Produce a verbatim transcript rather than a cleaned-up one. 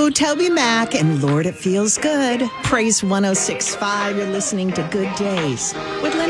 Blue, Toby Mac, and Lord, It Feels Good. Praise one oh six point five. You're listening to Good Days with Lynn